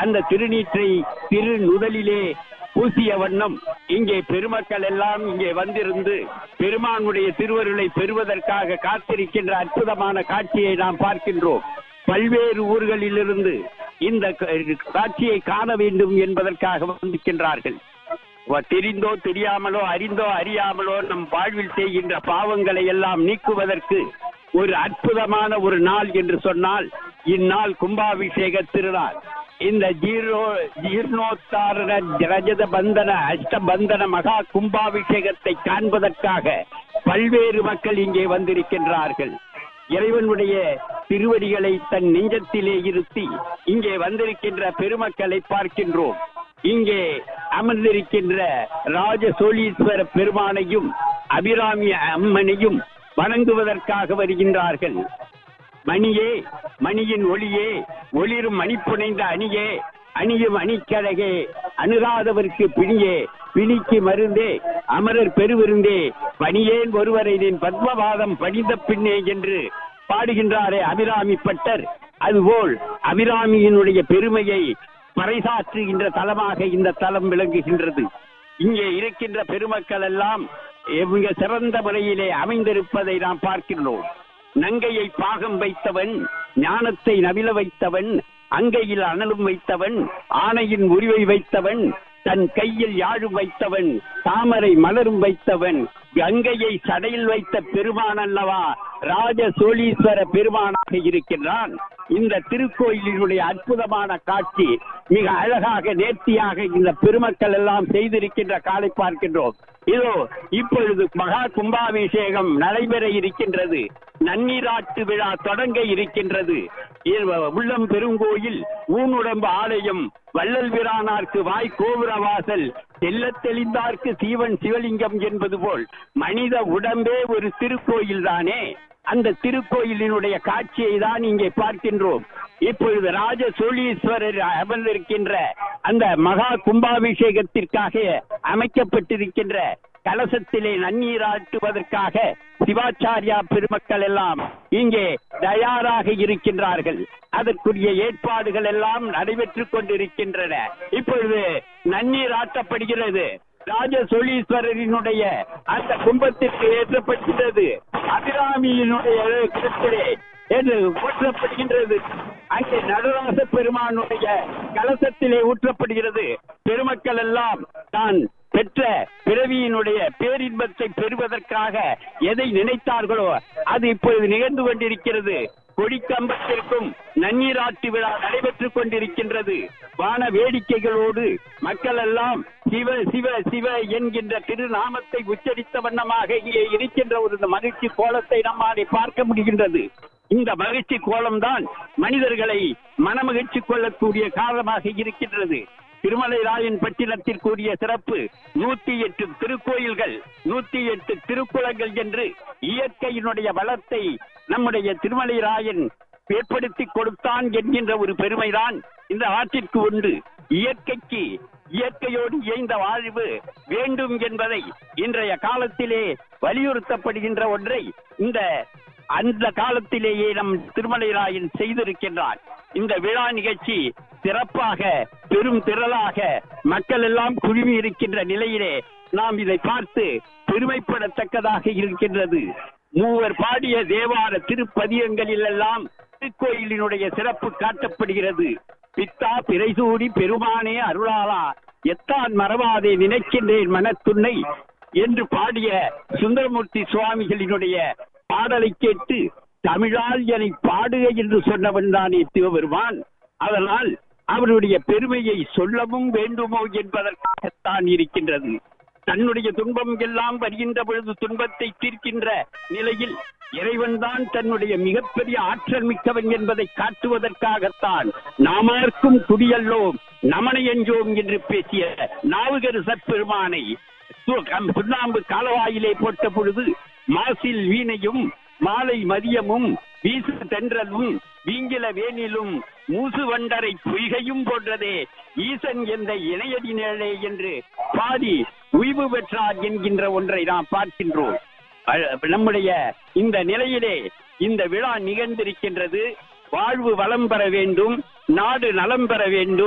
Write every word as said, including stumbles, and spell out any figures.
அந்த திருநீற்றை திரு நுதலிலே பூசிய வண்ணம் இங்கே பெருமக்கள் எல்லாம் இங்கே வந்திருந்து பெருமானுடைய திருவருளை பெறுவதற்காக காத்திருக்கின்ற அற்புதமான காட்சியை நாம் பார்க்கின்றோம். பல்வேறு ஊர்களிலிருந்து இந்த காட்சியை காண வேண்டும் என்பதற்காக வந்திருக்கின்றார்கள். தெரிந்தோ தெரியாமலோ அறிந்தோ அறியாமலோ நம் வாழ்வில் செய்கின்ற பாவங்களை எல்லாம் நீக்குவதற்கு ஒரு அற்புதமான ஒரு நாள் என்று சொன்னால் இந்நாள் கும்பாபிஷேக திருநாள். இந்த ஜீர்ணோ ஜீர்ணோத்தாரண ரஜத பந்தன அஷ்டபந்தன மகா கும்பாபிஷேகத்தை காண்பதற்காக பல்வேறு மக்கள் இங்கே வந்திருக்கின்றார்கள். இறைவனுடைய திருவடிகளை தன் நெஞ்சத்திலே இருத்தி இங்கே வந்திருக்கின்ற பெருமக்களை பார்க்கின்றோம். இங்கே அமர்ந்திருக்கின்ற ராஜ சோழீஸ்வர பெருமானையும் அபிராமி அம்மனையும் வணங்குவதற்காக வருகின்றார்கள். மணியே, மணியின் ஒளியே, ஒளிரும் மணி புனைந்த அணியே, அணியும் அணிக்கழகே, அணுகாதவர்க்கு பிணியே, பிணிக்கு மருந்தே, அமரர் பெருவிருந்தே, பணியேன் ஒருவரை நின் பத்மபாதம் பணிந்த பின்னே என்று பாடுகின்றாரே அபிராமி பட்டர். அதுபோல் அபிராமியினுடைய பெருமையை பறைசாற்றுகின்ற தலமாக இந்த தலம் விளங்குகின்றது. இங்கே இருக்கின்ற பெருமக்கள் எல்லாம் மிக சிறந்த முறையிலே அமைந்திருப்பதை நாம் பார்க்கின்றோம். நங்கையை பாகம் வைத்தவன், ஞானத்தை நவில வைத்தவன், அங்கையில் அனலும் வைத்தவன், ஆணையின் உரிவை வைத்தவன், தன் கையில் யாழும் வைத்தவன், தாமரை மலரும் வைத்தவன், கங்கையை சடையில் வைத்த பெருமான் அல்லவா ராஜ சோழீஸ்வர பெருமானாக இருக்கின்றான். இந்த திருக்கோயிலினுடைய அற்புதமான காட்சி மிக அழகாக நேர்த்தியாக இந்த பெருமக்கள் எல்லாம் செய்திருக்கின்ற காலை பார்க்கின்றோம். இதோ இப்பொழுது மகா கும்பாபிஷேகம் நடைபெற இருக்கின்றது. நன்னீராட்டு விழா தொடங்க இருக்கின்றது. உள்ளம் பெருங்கோயில், ஊனுடம்பு ஆலயம், வள்ளல் வீரானார்க்கு வாய் கோபுர வாசல், தெல்ல தெளிந்தார்க்கு சீவன் சிவலிங்கம் என்பது போல் மனித உடம்பே ஒரு திருக்கோயில் தானே. அந்த திருக்கோயிலினுடைய காட்சியை தான் இங்கே பார்க்கின்றோம். இப்பொழுது ராஜ சோழீஸ்வரர் அமர்ந்திருக்கின்ற அந்த மகா கும்பாபிஷேகத்திற்காக அமைக்கப்பட்டிருக்கின்ற கலசத்திலே நன்னீராட்டுவதற்காக சிவாச்சாரியா பெருமக்கள் எல்லாம் இங்கே தயாராக இருக்கின்றார்கள். அதற்குரிய ஏற்பாடுகள் எல்லாம் நடைபெற்றுக் கொண்டிருக்கின்றன. இப்பொழுது நன்னீர் ஆட்டப்படுகிறது. ராஜ சோழீஸ்வரரினுடைய அந்த கும்பத்திற்கு ஏற்றப்படுகிறது. அபிராமியினுடைய கிடத்திலே என்று ஊற்றப்படுகின்றது. அங்கே நடராச பெருமானுடைய கலசத்திலே ஊற்றப்படுகிறது. பெருமக்கள் எல்லாம் தான் பெற்ற பிறவியினுடைய பேரின்பத்தை பெறுவதற்காக எதை நினைத்தார்களோ அது இப்பொழுது நிகழ்ந்து கொண்டிருக்கிறது. கொடிக்கம்பத்திற்கும் நன்னீராட்டு விழா நடைபெற்றுக் கொண்டிருக்கின்றது. வான வேடிக்கைகளோடு மக்கள் எல்லாம் சிவ சிவ சிவ என்கின்ற திருநாமத்தை உச்சரித்த வண்ணமாக இங்கே இருக்கின்ற ஒரு மகிழ்ச்சி கோலத்தை நம்மாலே பார்க்க முடிகின்றது. இந்த மகிழ்ச்சி கோலம்தான் மனிதர்களை மனமகிழ்ச்சி கொள்ளக்கூடிய காரணமாக இருக்கின்றது. திருமலை ராயன் பட்டினத்திற்குரிய சிறப்பு நூத்தி எட்டு திருக்கோயில்கள், நூத்தி எட்டு திருக்குளங்கள் என்று இயற்கையினுடைய வளத்தை நம்முடைய திருமலை ராயன் ஏற்படுத்தி கொடுத்தான் என்கின்ற ஒரு பெருமைதான் இந்த ஆற்றிற்கு உண்டு. இயற்கைக்கு இயற்கையோடு இயைந்த வாழ்வு வேண்டும் என்பதை இன்றைய காலத்திலே வலியுறுத்தப்படுகின்ற ஒன்றை இந்த அந்த காலத்திலேயே நம் திருமலைராயன் செய்திருக்கின்றார். இந்த விழா நிகழ்ச்சி சிறப்பாக பெரும் திரளாக மக்கள் எல்லாம் குழுமி இருக்கின்ற நிலையிலே நாம் இதை பார்த்து பெருமைப்படத்தக்கதாக இருக்கின்றது. மூவர் பாடிய தேவார திருப்பதியங்களில் எல்லாம் திருக்கோயிலினுடைய சிறப்பு காட்டப்படுகிறது. பித்தா பிறைசூடி பெருமானே அருளாளா எத்தான் மறவாதே நினைக்கின்றேன் மனத்துன்னை என்று பாடிய சுந்தரமூர்த்தி சுவாமிகளினுடைய பாடலை கேட்டு தமிழால் என பாடுக என்று சொன்னவன் தானே சிவபெருமான். அதனால் அவருடைய பெருமையை சொல்லவும் வேண்டுமோ என்பதற்காகத்தான் இருக்கின்றது. தன்னுடைய துன்பம் எல்லாம் வருகின்ற பொழுது துன்பத்தை தீர்க்கின்ற நிலையில் இறைவன் தான் தன்னுடைய மிகப்பெரிய ஆற்றல் மிக்கவன் என்பதை காட்டுவதற்காகத்தான் நாமார்க்கும் குடியல்லோம் நமனையஞ்சோம் என்று பேசிய நாவுகரு சற்பெருமானை சுண்ணாம்பு காலவாயிலே போட்ட பொழுது மாசில் வீணையும் மாலை மதியமும் வீசு தென்றலும் வீங்கில வேனிலும் மூசு வண்டரை பொய்கையும் போன்றதே ஈசன் என்ற இணையடி நிழலே என்று பாடி உய்வு பெற்றார் என்கின்ற ஒன்றை நாம் பார்க்கின்றோம். நம்முடைய இந்த நிலையிலே இந்த விழா நிகழ்ந்திருக்கின்றது. வாழ்வு வளம் பெற வேண்டும், நாடு நலம் பெற வேண்டும்.